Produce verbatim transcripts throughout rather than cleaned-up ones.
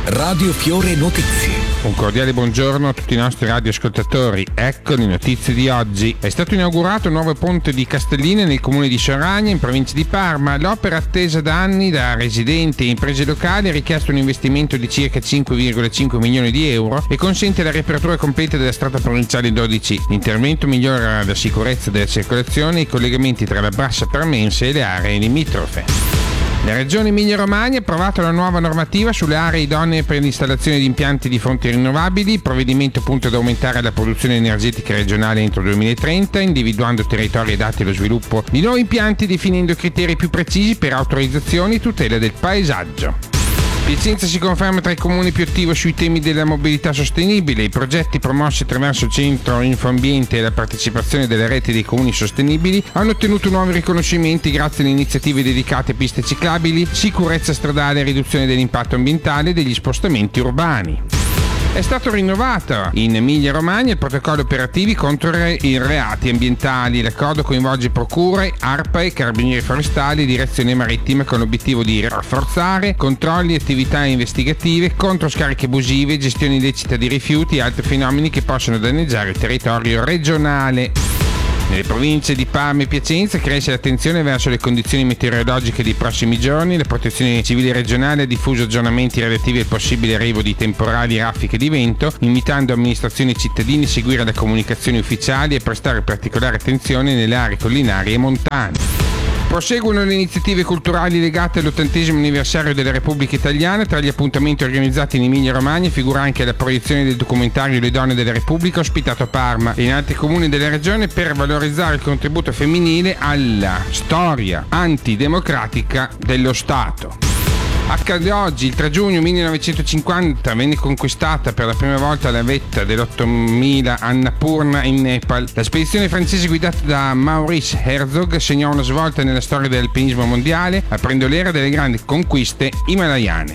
Radio Fiore Notizie. Un cordiale buongiorno a tutti i nostri radioascoltatori. Ecco le notizie di oggi. È stato inaugurato un nuovo ponte di Castelline nel comune di Soragna, in provincia di Parma. L'opera, attesa da anni da residenti e imprese locali, ha richiesto un investimento di circa cinque virgola cinque milioni di euro e consente la riapertura completa della strada provinciale dodici. L'intervento migliora la sicurezza della circolazione e i collegamenti tra la Brassa Parmense e le aree limitrofe. La Regione Emilia-Romagna ha approvato la nuova normativa sulle aree idonee per l'installazione di impianti di fonti rinnovabili. Il provvedimento punta ad aumentare la produzione energetica regionale entro il duemilatrenta, individuando territori adatti allo sviluppo di nuovi impianti e definendo criteri più precisi per autorizzazioni e tutela del paesaggio. Piacenza si conferma tra i comuni più attivi sui temi della mobilità sostenibile. I progetti promossi attraverso il Centro Infoambiente e la partecipazione delle reti dei comuni sostenibili hanno ottenuto nuovi riconoscimenti grazie alle iniziative dedicate a piste ciclabili, sicurezza stradale e riduzione dell'impatto ambientale degli spostamenti urbani. È stato rinnovato in Emilia-Romagna il protocollo operativi contro i reati ambientali. L'accordo coinvolge procure, ARPA e carabinieri forestali e direzione marittima con l'obiettivo di rafforzare controlli e attività investigative contro scariche abusive, gestione illecita di rifiuti e altri fenomeni che possono danneggiare il territorio regionale. Nelle province di Parma e Piacenza cresce l'attenzione verso le condizioni meteorologiche dei prossimi giorni. La Protezione Civile regionale ha diffuso aggiornamenti relativi al possibile arrivo di temporali e raffiche di vento, invitando amministrazioni e cittadini a seguire le comunicazioni ufficiali e prestare particolare attenzione nelle aree collinari e montane. Proseguono le iniziative culturali legate all'ottantesimo anniversario della Repubblica Italiana. Tra gli appuntamenti organizzati in Emilia-Romagna figura anche la proiezione del documentario Le donne della Repubblica, ospitato a Parma e in altri comuni della regione, per valorizzare il contributo femminile alla storia antidemocratica dello Stato. Accade oggi, il tre giugno millenovecentocinquanta, venne conquistata per la prima volta la vetta dell'ottomila Annapurna in Nepal. La spedizione francese guidata da Maurice Herzog segnò una svolta nella storia dell'alpinismo mondiale, aprendo l'era delle grandi conquiste himalayane.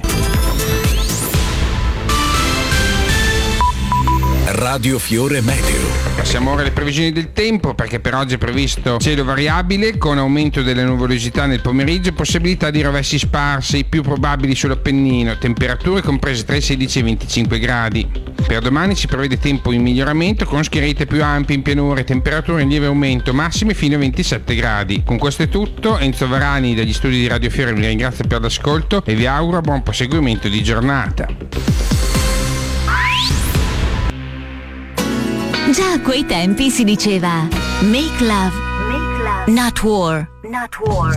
Radio Fiore Meteo. Passiamo ora alle previsioni del tempo, perché per oggi è previsto cielo variabile con aumento della nuvolosità nel pomeriggio e possibilità di rovesci sparsi, più probabili sull'Appennino, temperature comprese tra i sedici e i venticinque gradi. Per domani si prevede tempo in miglioramento con schiarite più ampie in pianure, temperature in lieve aumento, massime fino a ventisette gradi. Con questo è tutto, Enzo Varani dagli studi di Radio Fiore vi ringrazio per l'ascolto e vi auguro buon proseguimento di giornata. Già a quei tempi si diceva Make love, Make love. Not war. Not war.